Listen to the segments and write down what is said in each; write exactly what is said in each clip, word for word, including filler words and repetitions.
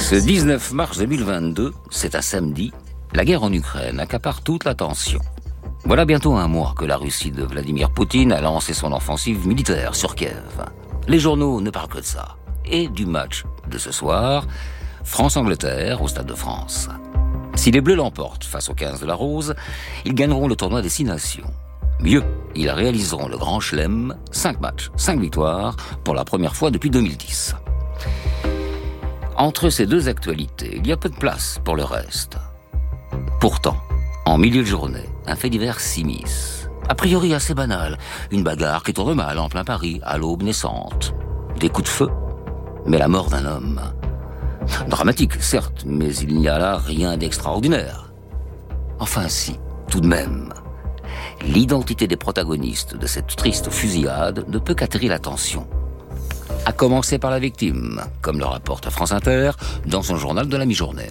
Ce dix-neuf mars deux mille vingt-deux, c'est un samedi, la guerre en Ukraine accapare toute l'attention. Voilà bientôt un mois que la Russie de Vladimir Poutine a lancé son offensive militaire sur Kiev. Les journaux ne parlent que de ça. Et du match de ce soir, France-Angleterre au Stade de France. Si les Bleus l'emportent face aux quinze de la Rose, ils gagneront le tournoi des six nations. Mieux, ils réaliseront le grand chelem, cinq matchs, cinq victoires, pour la première fois depuis deux mille dix. Entre ces deux actualités, il y a peu de place pour le reste. Pourtant, en milieu de journée, un fait divers s'immisce. A priori assez banal, une bagarre qui tourne mal en plein Paris, à l'aube naissante. Des coups de feu, mais la mort d'un homme. Dramatique, certes, mais il n'y a là rien d'extraordinaire. Enfin si, tout de même. L'identité des protagonistes de cette triste fusillade ne peut qu'attirer l'attention. À commencer par la victime, comme le rapporte France Inter dans son journal de la mi-journée.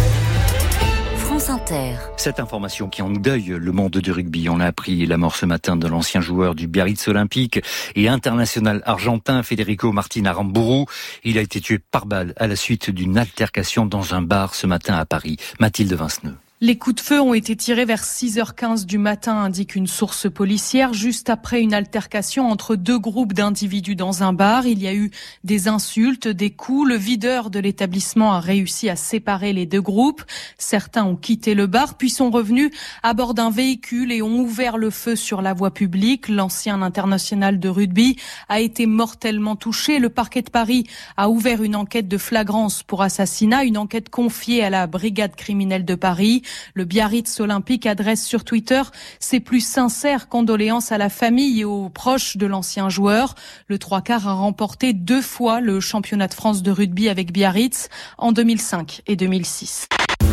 France Inter. Cette information qui endeuille le monde du rugby. On a appris la mort ce matin de l'ancien joueur du Biarritz Olympique et international argentin Federico Martín Aramburu. Il a été tué par balle à la suite d'une altercation dans un bar ce matin à Paris. Mathilde Vinceneux. Les coups de feu ont été tirés vers six heures quinze du matin, indique une source policière, juste après une altercation entre deux groupes d'individus dans un bar. Il y a eu des insultes, des coups. Le videur de l'établissement a réussi à séparer les deux groupes. Certains ont quitté le bar, puis sont revenus à bord d'un véhicule et ont ouvert le feu sur la voie publique. L'ancien international de rugby a été mortellement touché. Le parquet de Paris a ouvert une enquête de flagrance pour assassinat, une enquête confiée à la brigade criminelle de Paris. Le Biarritz Olympique adresse sur Twitter ses plus sincères condoléances à la famille et aux proches de l'ancien joueur. Le trois quarts a remporté deux fois le championnat de France de rugby avec Biarritz en deux mille cinq et deux mille six.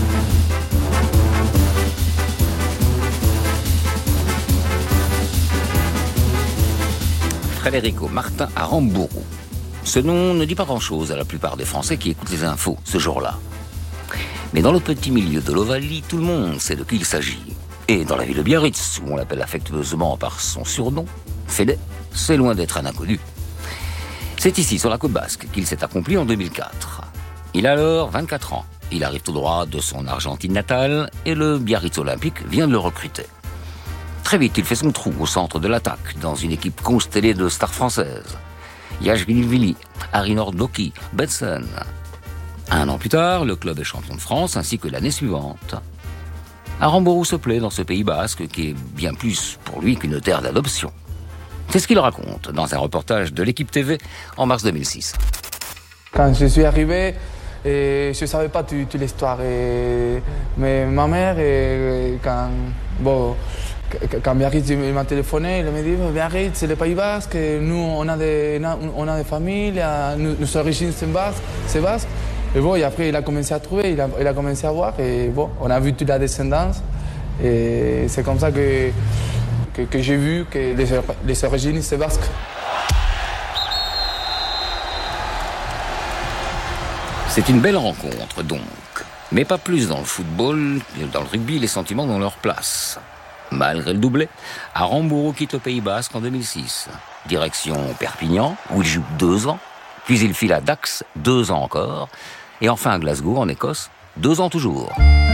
Federico Martín Aramburu. Ce nom ne dit pas grand-chose à la plupart des Français qui écoutent les infos ce jour-là. Mais dans le petit milieu de l'Ovalie, tout le monde sait de qui il s'agit. Et dans la ville de Biarritz, où on l'appelle affectueusement par son surnom, Fede, c'est loin d'être un inconnu. C'est ici, sur la côte basque, qu'il s'est accompli en deux mille quatre. Il a alors vingt-quatre ans. Il arrive tout droit de son Argentine natale et le Biarritz Olympique vient de le recruter. Très vite, il fait son trou au centre de l'attaque, dans une équipe constellée de stars françaises. Yashvili, Arinor Doki, Betsen. Un an plus tard, le club est champion de France, ainsi que l'année suivante. Aramburu se plaît dans ce Pays basque, qui est bien plus pour lui qu'une terre d'adoption. C'est ce qu'il raconte dans un reportage de l'Équipe T V en mars deux mille six. Quand je suis arrivé, et je ne savais pas toute, toute l'histoire. Et, mais ma mère, et, quand, bon, quand Biarritz m'a téléphoné, il m'a dit Biarritz, c'est le Pays basque, nous on a des, on a des familles, nous, nos origines c'est basque, c'est basque. Et bon, et après, il a commencé à trouver, il a, il a commencé à voir, et bon, on a vu toute la descendance. Et c'est comme ça que, que, que j'ai vu que les, les origines, c'est basque. C'est une belle rencontre, donc. Mais pas plus dans le football, dans le rugby, les sentiments ont leur place. Malgré le doublé, Aramburu quitte le Pays basque en deux mille six. Direction Perpignan, où il joue deux ans. Puis il file à Dax, deux ans encore. Et enfin à Glasgow, en Écosse, deux ans toujours.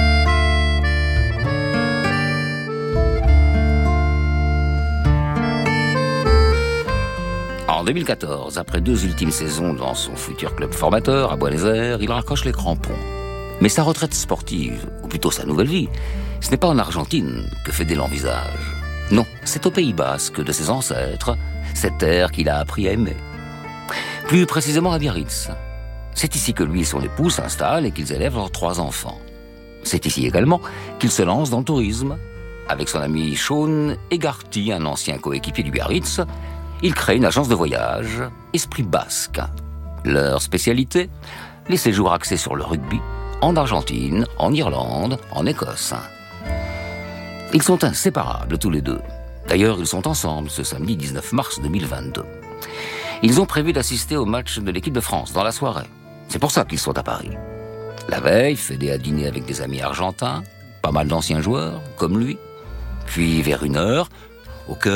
En deux mille quatorze, après deux ultimes saisons dans son futur club formateur, à Buenos Aires, il raccroche les crampons. Mais sa retraite sportive, ou plutôt sa nouvelle vie, ce n'est pas en Argentine que Fede l'envisage. Non, c'est au Pays basque de ses ancêtres, cette terre qu'il a appris à aimer. Plus précisément à Biarritz. C'est ici que lui et son épouse s'installent et qu'ils élèvent leurs trois enfants. C'est ici également qu'il se lance dans le tourisme. Avec son ami Sean Egarty, un ancien coéquipier du Biarritz, il crée une agence de voyage, Esprit Basque. Leur spécialité, les séjours axés sur le rugby, en Argentine, en Irlande, en Écosse. Ils sont inséparables tous les deux. D'ailleurs, ils sont ensemble ce samedi dix-neuf mars deux mille vingt-deux. Ils ont prévu d'assister au match de l'équipe de France dans la soirée. C'est pour ça qu'ils sont à Paris. La veille, Fede a dîné avec des amis argentins, pas mal d'anciens joueurs, comme lui. Puis vers une heure, au cœur